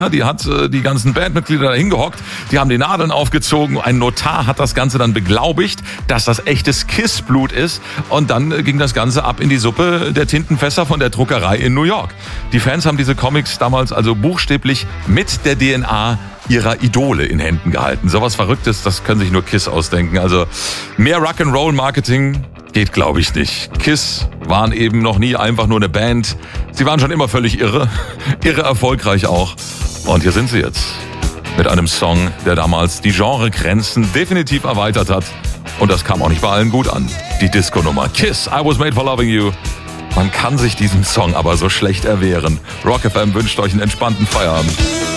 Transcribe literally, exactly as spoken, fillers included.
Die hat äh, die ganzen Bandmitglieder da hingehockt, die haben die Nadeln aufgezogen, ein Notar hat das Ganze dann beglaubigt, dass das echtes Kiss-Blut ist und dann äh, ging das Ganze ab in die Suppe der Tintenfässer von der Druckerei in New York. Die Fans haben diese Comics damals also buchstäblich mit der D N A ihrer Idole in Händen gehalten. Sowas Verrücktes, das können sich nur Kiss ausdenken. Also mehr Rock'n'Roll-Marketing geht, glaube ich, nicht. Kiss waren eben noch nie einfach nur eine Band. Sie waren schon immer völlig irre, irre erfolgreich auch. Und hier sind sie jetzt mit einem Song, der damals die Genregrenzen definitiv erweitert hat. Und das kam auch nicht bei allen gut an. Die Disco-Nummer Kiss, I Was Made for Loving You. Man kann sich diesem Song aber so schlecht erwehren. Rock F M wünscht euch einen entspannten Feierabend.